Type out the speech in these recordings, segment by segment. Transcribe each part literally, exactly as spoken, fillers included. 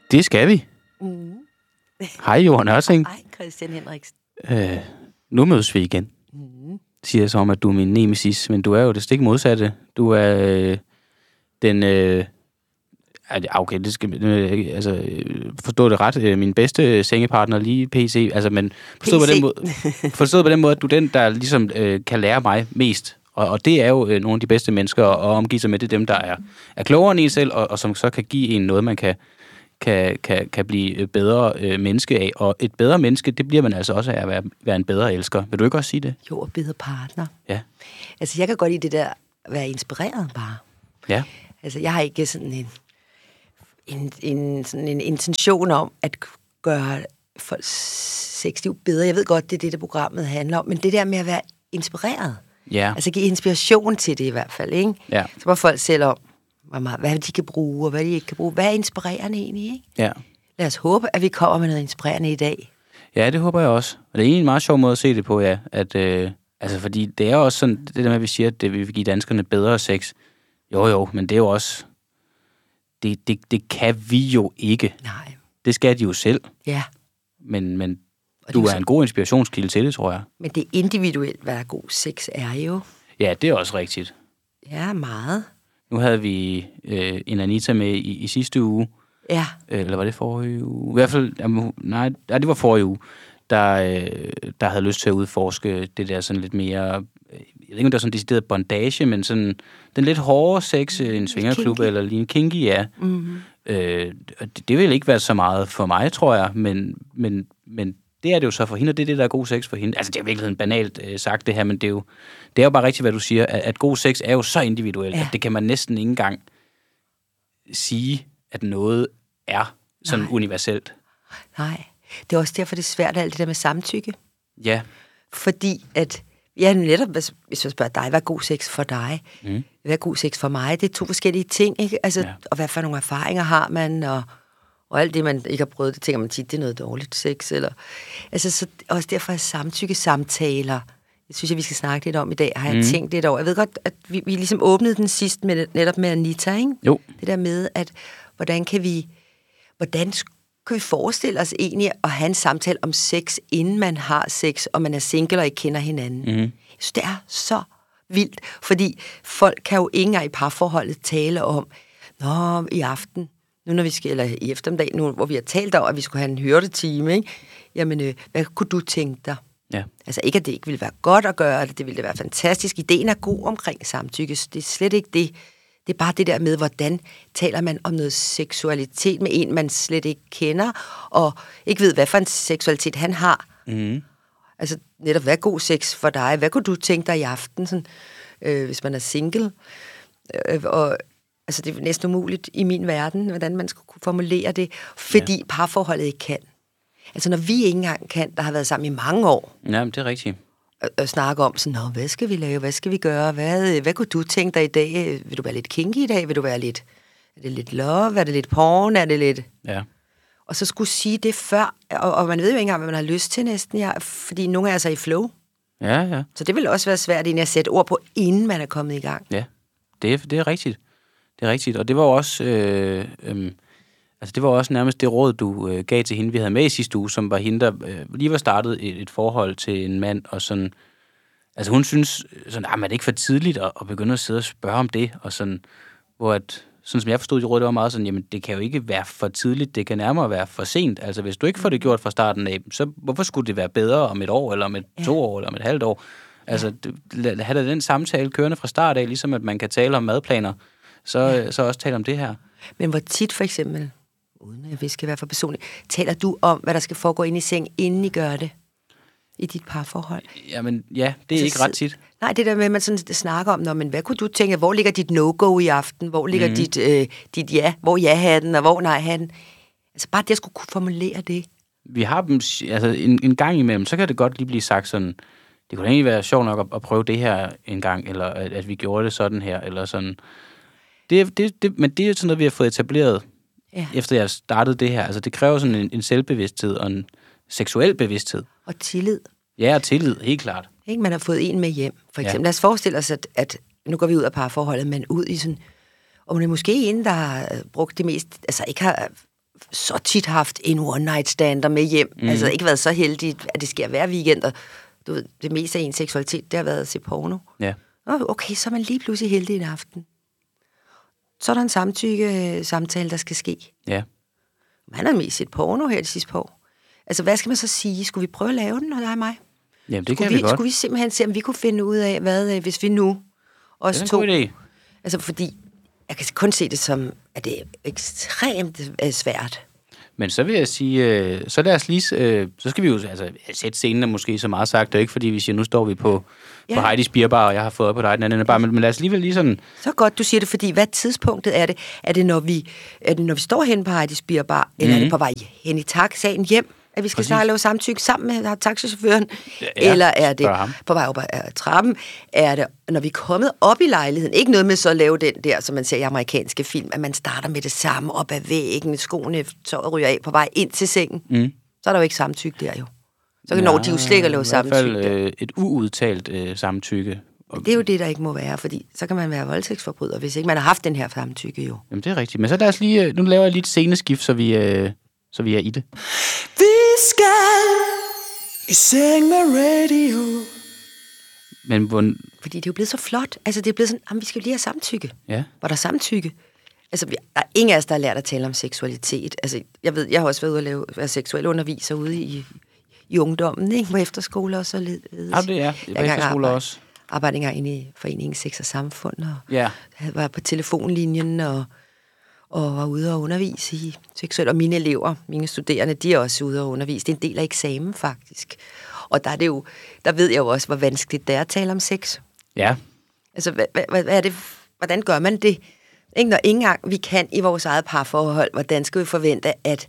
Det skal vi. Mm. Hej, Johan Ørting. Hej, Christian Henriksen. Øh, nu mødes vi igen. Mm. Siger jeg så om, at du er min nemesis, men du er jo det stik modsatte. Du er øh, den... Øh, okay, det skal øh, altså øh, forstå det ret. Øh, min bedste sengepartner lige P C. Altså, men forstået på den måde, forstået på den måde, at du er den, der ligesom øh, kan lære mig mest. Og, og det er jo øh, nogle af de bedste mennesker at omgive sig med. Det er dem, der er, er klogere end en selv, og, og som så kan give en noget, man kan, kan, kan, kan blive bedre øh, menneske af. Og et bedre menneske, det bliver man altså også af at være, være en bedre elsker. Vil du ikke også sige det? Jo, og bedre partner. Ja. Altså, jeg kan godt lide det der at være inspireret bare. Ja. Altså, jeg har ikke sådan en, en, en, sådan en intention om at gøre folks sexliv bedre. Jeg ved godt, det er det, det programmet handler om. Men det der med at være inspireret. Ja. Altså give inspiration til det i hvert fald, ikke? Ja. Så må folk selv om, hvad de kan bruge, og hvad de ikke kan bruge. Hvad er inspirerende egentlig, ikke? Ja. Lad os håbe, at vi kommer med noget inspirerende i dag. Ja, det håber jeg også. Og det er egentlig en meget sjov måde at se det på, ja. At, øh, altså, fordi det er også sådan, det der med, at vi siger, at det vil give danskerne bedre sex. Jo, jo, men det er jo også... Det, det, det kan vi jo ikke. Nej. Det skal de jo selv. Ja. Men, men Og du det er så... en god inspirationskilde til det, tror jeg. Men det er individuelt, hvad der god sex er jo. Ja, det er også rigtigt. Ja, meget. Nu havde vi øh, en Anita med i, i sidste uge. Ja. Eller var det forrige uge? I hvert fald, jamen, nej, nej, det var forrige uge, der, øh, der havde lyst til at udforske det der sådan lidt mere, jeg ved ikke, om det er sådan decideret bondage, men sådan den lidt hårdere sex, en svingerklub eller lige en kinky, ja. Mm-hmm. Øh, det, det vil ikke være så meget for mig, tror jeg, men, men, men det er det jo så for hende, og det er det, der er god sex for hende. Altså, det er virkelig banalt øh, sagt det her, men det er, jo, det er jo bare rigtigt, hvad du siger, at, at god sex er jo så individuelt, ja. At det kan man næsten ikke engang sige, at noget er sådan Nej. universelt. Nej. Det er også derfor, det er svært alt det der med samtykke. Ja. Fordi at, ja, netop, hvis jeg spørger dig, hvad er god sex for dig? Mm. Hvad er god sex for mig? Det er to forskellige ting, ikke? Altså, Ja. og hvad for nogle erfaringer har man, og, og alt det, man ikke har prøvet, det tænker man tit, det er noget dårligt sex, eller... Altså, så også derfor er samtykke-samtaler, det synes jeg, vi skal snakke lidt om i dag, har jeg mm. tænkt lidt over. Jeg ved godt, at vi, vi ligesom åbnede den sidst med, netop med Anita, ikke? Jo. Det der med, at hvordan kan vi... Hvordan kan vi forestille os egentlig at have en samtale om sex, inden man har sex, og man er single og ikke kender hinanden? Mm. Jeg synes, det er så vildt, fordi folk kan jo ikke engang i parforholdet tale om, nå, i aften, nu når vi skal, eller i eftermiddag, nu hvor vi har talt om, at vi skulle have en hørtetime, ikke? Jamen, øh, hvad kunne du tænke dig? Ja. Altså ikke, at det ikke ville være godt at gøre det, det ville være fantastisk. Ideen er god omkring samtykke, det er slet ikke det. Det er bare det der med, hvordan taler man om noget seksualitet med en, man slet ikke kender, og ikke ved, hvad for en seksualitet han har. Mm. Altså netop, hvad er god sex for dig? Hvad kunne du tænke dig i aften, sådan, øh, hvis man er single? Øh, og, altså det er næsten umuligt i min verden, hvordan man skulle kunne formulere det, fordi ja. Parforholdet ikke kan. Altså når vi ikke engang kan, der har været sammen i mange år, Ja, det er rigtigt. at snakke om sådan, nå, hvad skal vi lave, hvad skal vi gøre, hvad, hvad kunne du tænke dig i dag? Vil du være lidt kinky i dag? Vil du være lidt, er det lidt love? Er det lidt porn? Er det lidt... Ja. Og så skulle sige det før, og, og man ved jo ikke engang, hvad man har lyst til næsten, ja, fordi nogle er altså i flow. Ja, ja. Så det vil også være svært egentlig at sætte ord på, inden man er kommet i gang. Ja, det er, det er rigtigt. Det er rigtigt, og det var jo også... Øh, øh, altså det var også nærmest det råd, du øh, gav til hende, vi havde med i sidste uge, som var hende, der øh, lige var startet et, et forhold til en mand, og sådan... Altså hun synes, sådan, ah, man er det ikke for tidligt at, at begynde at sidde og spørge om det, og sådan, hvor at, sådan som jeg forstod det råd, det var meget sådan, jamen det kan jo ikke være for tidligt, det kan nærmere være for sent. Altså hvis du ikke får det gjort fra starten af, så hvorfor skulle det være bedre om et år, eller om et ja. to år, eller om et halvt år? Altså ja. Have den samtale kørende fra start af, ligesom at man kan tale om madplaner, så, ja. så også tale om det her. Men hvor tit for eksempel, uden at jeg skal være for personligt, taler du om, hvad der skal foregå inde i seng, inden I gør det? I dit parforhold? Jamen, ja, det er altså, ikke ret tit. Nej, det der med, at man sådan snakker om, når, men hvad kunne du tænke, hvor ligger dit no-go i aften? Hvor ligger mm. dit, øh, dit ja? Hvor ja-hatten, og hvor nej-hatten? Altså bare det, jeg skulle kunne formulere det. Vi har dem, altså en, en gang imellem, så kan det godt lige blive sagt sådan, det kunne egentlig være sjovt nok at, at prøve det her en gang, eller at, at vi gjorde det sådan her, eller sådan. Det, det, det, men det er jo sådan noget, vi har fået etableret, ja. Efter jeg startede det her. Altså det kræver sådan en, en selvbevidsthed og en seksuel bevidsthed. Og tillid. Ja, og tillid, helt klart. Ikke, man har fået en med hjem, for eksempel. Ja. Lad os forestille os, at, at nu går vi ud af parforholdet, men ud i sådan, og det er måske en, der har brugt det mest, altså ikke har så tit haft en one-night-stander med hjem. Mm. Altså ikke været så heldig, at det sker hver weekend. Og, du ved, det meste af ens seksualitet, det har været at se porno. Ja. Okay, så er man lige pludselig heldig en aften. Så er der en samtykke-samtale, der skal ske. Ja. Man har mest set porno her de sidste par år. Altså, hvad skal man så sige? Skulle vi prøve at lave den, og dig og mig? Jamen, det skulle kan vi, vi godt. Skulle vi simpelthen se, om vi kunne finde ud af, hvad hvis vi nu os det er to... en god idé. Altså, fordi jeg kan kun se det som, at det er ekstremt svært. Men så vil jeg sige, øh, så lad os lige, øh, så skal vi jo, altså, sætte scenen er måske så meget sagt, det er ikke fordi vi siger, nu står vi på, ja. på Heidis Bierbar, og jeg har fået op på dig den anden bar, men, men lad os alligevel lige sådan... Så godt, du siger det, fordi hvad tidspunktet er det? Er det, når vi, er det, når vi står hen på Heidis Bierbar, mm-hmm. eller er det på vej hen i taxaen hjem, at vi skal Præcis. snart lave samtykke sammen med taxichaufføren? Ja, eller er det på vej op ad trappen? Er det, når vi er kommet op i lejligheden? Ikke noget med så at lave den der, som man ser i amerikanske film, at man starter med det samme op ad væggen, skoene så ryger af på vej ind til sengen. Mm. Så er der jo ikke samtykke der jo. Så kan når de jo slet ikke at lave samtykke. I hvert fald øh, et uudtalt øh, samtykke. Det er jo det, der ikke må være, fordi så kan man være voldtægtsforbryder, hvis ikke man har haft den her samtykke jo. Jamen det er rigtigt. Men så lad os lige, nu laver jeg lige et sceneskift, så vi, øh, så vi er i det. Vi skal i seng med radio. Men hvor... Fordi det er jo blevet så flot. Altså det er blevet sådan, jamen, vi skal jo lige have samtykke. Ja. Var der samtykke? Altså, der er ingen af os, der har lært at tale om seksualitet. Altså, jeg ved, jeg har også været ude at lave, være seksuel underviser ude i, i ungdommen, ikke? På efterskoler og så lidt. Ja, det er. På efterskoler også. Arbejdede engang inde i Foreningen Sex og Samfund, og ja. var på telefonlinjen, og, og var ude og undervise i seksuel. Og mine elever, mine studerende, de er også ude og undervise. Det er en del af eksamen, faktisk. Og der er det jo, der ved jeg jo også, hvor vanskeligt det er at tale om sex. Ja. Altså, hvad, hvad, hvad er det, hvordan gør man det? Ikke, når ikke engang vi kan i vores eget parforhold, hvordan skal vi forvente, at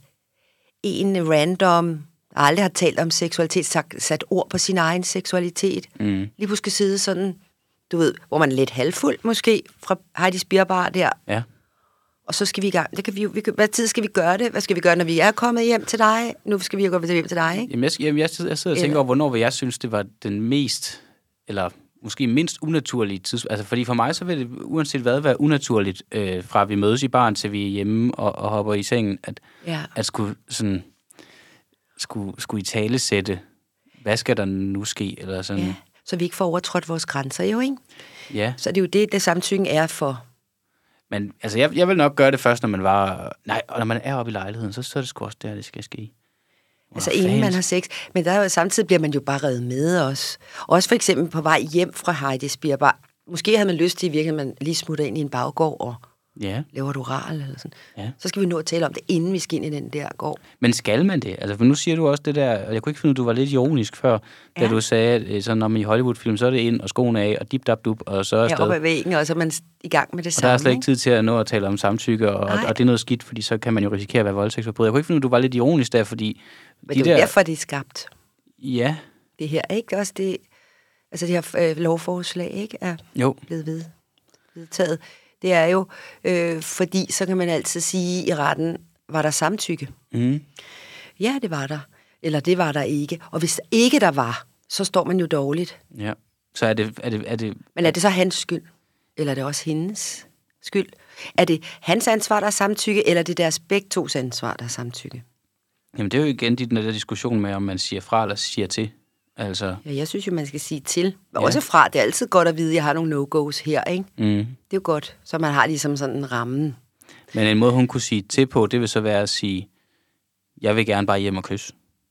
en random, der aldrig har talt om seksualitet, sagt, sat ord på sin egen seksualitet, mm. lige pludselig sidde sådan, du ved, hvor man er lidt halvfuld måske, fra Heidis Bierbar der. Ja. Og så skal vi i gang. Det kan vi, vi, hvad tid skal vi gøre det? Hvad skal vi gøre, når vi er kommet hjem til dig? Nu skal vi jo gå hjem til dig, ikke? Jamen, jeg, jamen, jeg, jeg sidder og tænker over, hvornår vil jeg synes, det var den mest, eller måske mindst unaturlige tidspunkt. Altså, fordi for mig, så vil det uanset hvad være unaturligt, øh, fra vi mødes i baren, til vi er hjemme og, og hopper i sengen, at, ja. at skulle, sådan, skulle, skulle i tale sætte, hvad skal der nu ske? Eller sådan. Ja. Så vi ikke får overtrådt vores grænser, jo, ikke? Ja. Så det er jo det, det samtykke er for. Men altså, jeg, jeg vil nok gøre det først, når man var... Nej, og når man er oppe i lejligheden, så, så er det sgu også der, det skal ske. Altså inden man har sex. Men der er jo, samtidig bliver man jo bare revet med os. Også for eksempel på vej hjem fra Heidis Bierbar. Måske havde man lyst til i virkeligheden, at man lige smutter ind i en baggård og ja. laver et oral eller sådan. Ja. Så skal vi nå at tale om det, inden vi skal ind i den der gård. Men skal man det? Altså, for nu siger du også det der, og jeg kunne ikke finde, at du var lidt ironisk før, ja. Da du sagde, at sådan, når man i Hollywood-film, så er det ind og skoene af, og dip dap dup og så er ja, op ad væggen, og så er man i gang med det og samme. Og der er slet ikke tid til at nå at tale om samtykke, og, og det er noget skidt, fordi så kan man jo risikere at være voldtægtsforbryder. Jeg kunne ikke finde, at du var lidt ironisk der, fordi... Men de det er der... derfor, det er skabt. Ja. Det her, ikke? Også det, altså det her øh, lovforslag, ikke? Er jo. blevet ved, vedtaget. Det er jo, øh, fordi så kan man altid sige i retten, var der samtykke? Mm. Ja, det var der. Eller det var der ikke. Og hvis ikke der var, så står man jo dårligt. Ja. Så er det... Er det, er det... Men er det så hans skyld? Eller er det også hendes skyld? Er det hans ansvar, der er samtykke, eller er det deres begge tos ansvar, der er samtykke? Jamen, det er jo igen den der diskussion med, om man siger fra eller siger til. Altså... Ja, jeg synes jo, man skal sige til. Ja. Også fra. Det er altid godt at vide, at jeg har nogle no-go's her, ikke? Mm. Det er jo godt, så man har ligesom sådan en ramme. Men en måde, hun kunne sige til på, det vil så være at sige, jeg vil gerne bare hjem og kysse.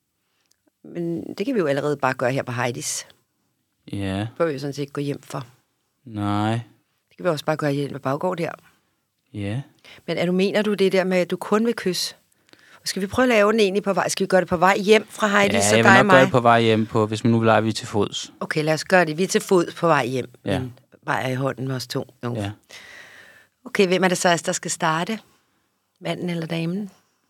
Men det kan vi jo allerede bare gøre her på Heidis. Ja. Det bør vi jo sådan set gå hjem for. Nej. Det kan vi også bare gøre hjem med baggård der. Ja. Men er du, mener du det der med, at du kun vil kysse? Skal vi prøve at lave den egentlig på vej? Skal vi gøre det på vej hjem fra Heidis? Ja, så jeg vil nok gøre det på vej hjem, på, hvis man nu vil lege, vi til fods. Okay, lad os gøre det. Vi er til fod på vej hjem. Ja. Men bare i hånden med os to. No. Ja. Okay, hvem er det så, der skal starte? Manden eller damen?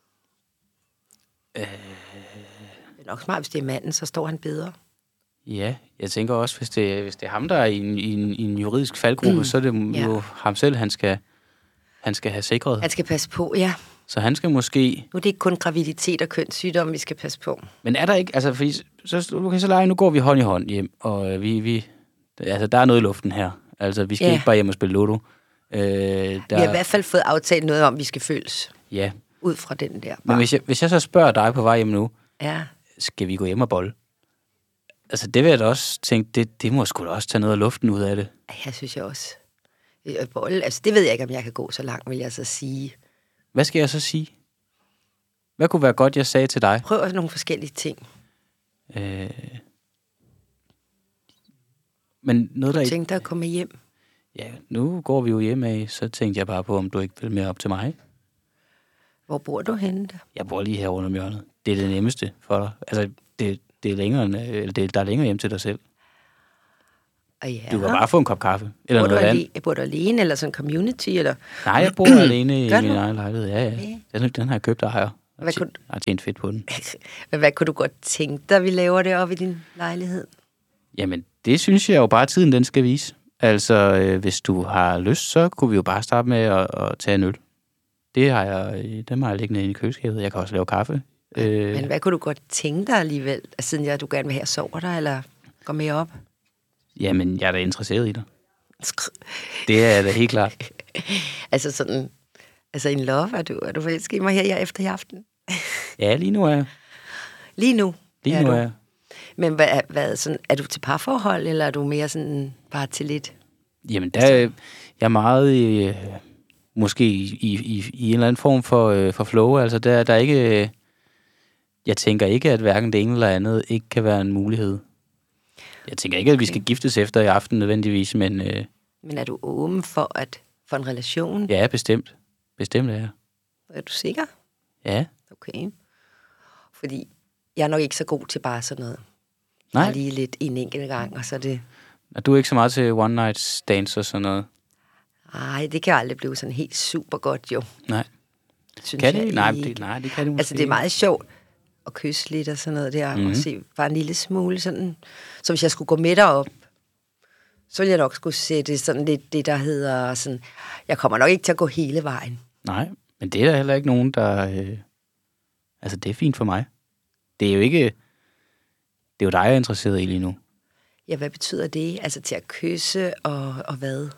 Øh... Det er nok smart, hvis det er manden, så står han bedre. Ja, jeg tænker også, hvis det, hvis det er ham, der er i en, i en, i en juridisk faldgruppe, mm. så er det ja. jo ham selv, han skal, han skal have sikret. Han skal passe på, ja. Så han skal måske... Nu er det ikke kun graviditet og kønssygdom, vi skal passe på. Men er der ikke... Altså, fordi, så, okay, så lege, nu går vi hånd i hånd hjem, og øh, vi... vi altså, der er noget i luften her. Altså, vi skal ja. ikke bare hjem og spille lotto. Øh, der... Vi har i hvert fald fået aftalt noget om, vi skal føles. Ja. ud fra den der. Men Bare. hvis jeg, hvis jeg så spørger dig på vej hjem nu, Ja. skal vi gå hjem og bolle? Altså, det vil jeg da også tænke, det, det må sgu da også tage noget af luften ud af det. Jeg synes jeg også. Øh, Bolle, altså det ved jeg ikke, om jeg kan gå så langt, vil jeg så sige. Hvad skal jeg så sige? Hvad kunne være godt, jeg sagde til dig? Prøv nogle forskellige ting. Øh... Men noget, der Du ikke... tænkte dig at komme hjem. Ja, nu går vi jo hjem af, så tænkte jeg bare på, om du ikke vil mere op til mig. Hvor bor du henne da? Jeg bor lige her rundt om hjørnet. Det er det nemmeste for dig. Altså, det, det er længere, end, eller det, der er længere hjem til dig selv. Og ja. Du kan bare få en kop kaffe. Eller Bor du, noget andet. alene, bor du alene, eller sådan en community? Eller? Nej, jeg bor alene i Gør min du? egen lejlighed. Ja, ja. Den, den har jeg købt og ejer. Hvad kunne- Jeg har tjent fedt på den. Men hvad kunne du godt tænke dig, vi laver det op i din lejlighed? Jamen, det synes jeg jo bare, tiden den skal vise. Altså, øh, hvis du har lyst, så kunne vi jo bare starte med at, at tage en øl. Det har jeg, øh, dem har jeg liggende inde i køleskabet. Jeg kan også lave kaffe. Øh, Men hvad kunne du godt tænke dig alligevel? Altså, siden jeg, du gerne vil have, sover dig, eller går med op? jamen, jeg er da interesseret i dig. Det er jeg da helt klart. Altså sådan, altså in love, er du, er du forelsket i mig her, her efter i aften? Ja, lige nu er jeg. Lige nu? Lige nu er jeg. Men hvad, hvad, sådan, er du til parforhold, eller er du mere sådan bare til lidt? Jamen, der er jeg er meget øh, måske i, i, i en eller anden form for, øh, for flow. Altså, der, der er ikke... Øh, jeg tænker ikke, at hverken det ene eller andet ikke kan være en mulighed. Jeg tænker ikke, at vi skal giftes efter i aften nødvendigvis, men øh, Men er du åben for, at, for en relation? ja, bestemt. Bestemt er jeg. Er du sikker? Ja. Okay. Fordi jeg er nok ikke så god til bare sådan noget. Nej. Jeg er lige lidt en enkelt gang, og så er det... Og du er ikke så meget til one night stands og sådan noget? Ej, det kan aldrig blive sådan helt super godt, jo. Nej. Synes Kan jeg det? Nej, ikke. det, nej, det kan det måske Altså, det er meget sjovt at kysse lidt og sådan noget der, Mhm. mm-hmm. og se bare en lille smule sådan. Så hvis jeg skulle gå med derop, så ville jeg nok skulle sætte sådan lidt det, der hedder sådan, jeg kommer nok ikke til at gå hele vejen. Nej, men det er der heller ikke nogen, der... Øh... Altså, det er fint for mig. Det er jo ikke... Det er jo dig, jeg er interesseret i lige nu. Ja, hvad betyder det? Altså til at kysse og, og hvad?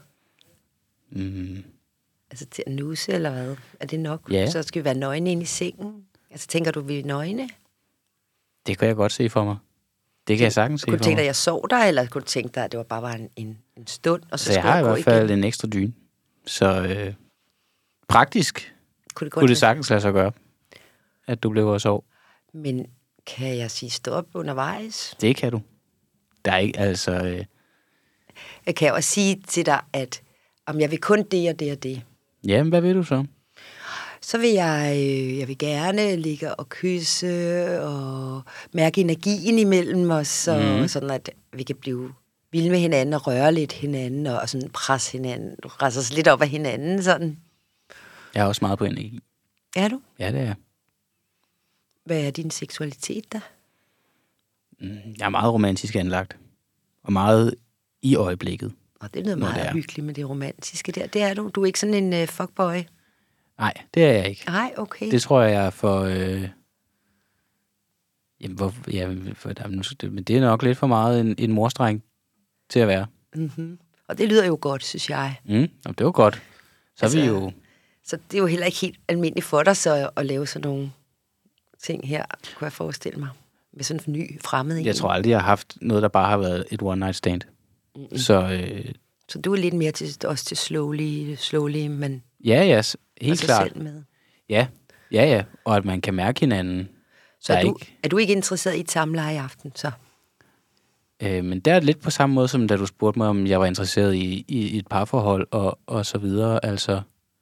Mm. Altså til at nusse eller hvad? Er det nok? Ja. Så skal vi være nøgne ind i sengen? Altså tænker du, vi er nøgne? Det kan jeg godt se for mig. Det kan jeg sagtens se Kunne du for tænke dig, mig. at jeg sov dig, eller kunne du tænke dig, at det var bare var en, en, en stund, og så, Så jeg skulle har i jeg gå hvert fald igen? en ekstra dyne. Så øh, praktisk Kunne det, godt kunne det være- sagtens lade sig gøre, at du blev og sov. Men kan jeg sige stop undervejs? Det kan du. Der er ikke, altså... Øh, Jeg kan også sige til dig, at om jeg vil kun det og det og det, jamen, hvad vil du så? så vil jeg, øh, jeg vil gerne ligge og kysse og mærke energien imellem os, og Mhm. sådan at vi kan blive vilde med hinanden og røre lidt hinanden og sådan presse hinanden, presse os lidt op af hinanden, sådan. Jeg er også meget på energi. Er du? Ja, det er jeg. Hvad er din seksualitet da? Jeg er meget romantisk anlagt. Og meget i øjeblikket. Og det er noget Nå, meget det er. hyggeligt med det romantiske der. Det er du. Du er ikke sådan en uh, fuckboy. Nej, det er jeg ikke. Nej, okay. Det tror jeg, jeg er for... Øh... Jamen, hvor... ja, for, der, nu, det, men det er nok lidt for meget en, en morstreng til at være. Mm-hmm. Og det lyder jo godt, synes jeg. Mm, og det var godt. Så altså, er vi Altså, jo... Så det er jo heller ikke helt almindeligt for dig så at lave sådan nogle ting her, kunne jeg forestille mig. Med sådan en ny fremmed en. Jeg tror aldrig, jeg har haft noget, der bare har været et one night stand. Mm-hmm. Så øh, Så du er lidt mere til, også til slowly, slowly, men ja, ja, s- helt sig klart. selv med. Ja, ja, ja. Og at man kan mærke hinanden. Så Der er, er du, ikke- er du ikke interesseret i et samleje i aften, så? Øh, men der er det lidt på samme måde, som da du spurgte mig, om jeg var interesseret i, i et parforhold og, og så videre. Altså,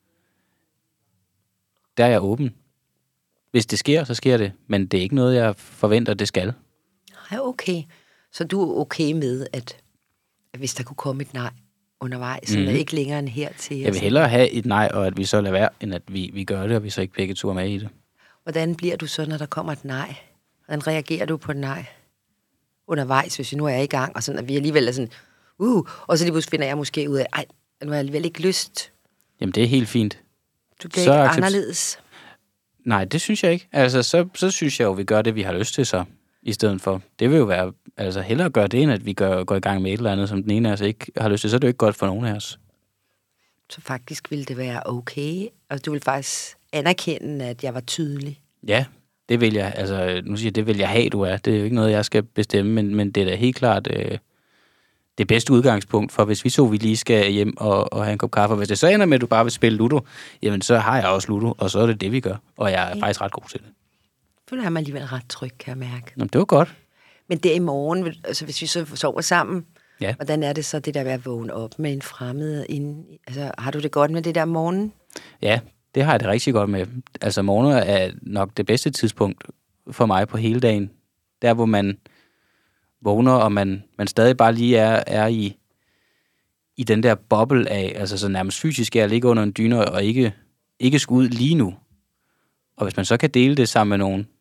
der er jeg åben. Hvis det sker, så sker det. Men det er ikke noget, jeg forventer, det skal. Ja, okay. Så du er okay med, at, at hvis der kunne komme et nej undervejs, mm. Mhm. så er ikke længere end her til. Jeg vil hellere have et nej, og at vi så lader være, end at vi, vi gør det, og vi så ikke begge to er med i det. Hvordan bliver du så, når der kommer et nej? Hvordan reagerer du på et nej undervejs, hvis vi nu er i gang, og sådan, at vi alligevel er sådan, uh, og så lige pludselig finder jeg måske ud af, ej, nu har jeg alligevel ikke lyst. Jamen, det er helt fint. Du bliver Så ikke accept- anderledes. Nej, det synes jeg ikke. Altså, så, så synes jeg jo, vi gør det, vi har lyst til så, i stedet for. Det vil jo være, altså hellere gøre det, end at vi gør, går i gang med et eller andet, som den ene af os ikke har lyst til. Så er det jo ikke godt for nogen af os. Så faktisk ville det være okay, og du vil faktisk anerkende, at jeg var tydelig. Ja, det vil jeg. Altså, nu siger jeg, det vil jeg have, du er. Det er jo ikke noget, jeg skal bestemme, men, men det er da helt klart øh, det bedste udgangspunkt for, hvis vi så, vi lige skal hjem og, og have en kop kaffe. Og hvis det så ender med, at du bare vil spille Ludo, jamen så har jeg også Ludo, og så er det det, vi gør. Og jeg er okay. faktisk ret god til det. Så er man alligevel ret tryg, kan jeg mærke. Nå, det var godt. Men det i morgen, altså hvis vi så sover sammen, ja. hvordan er det så det der ved at vågne op med en fremmed inden? Altså, har du det godt med det der morgen? Ja, det har jeg det rigtig godt med. Altså, morgener er nok det bedste tidspunkt for mig på hele dagen. Der, hvor man vågner, og man, man stadig bare lige er, er i, i den der boble af, altså så nærmest fysisk er at ligge under en dyne og ikke, ikke skulle ud lige nu. Og hvis man så kan dele det sammen med nogen,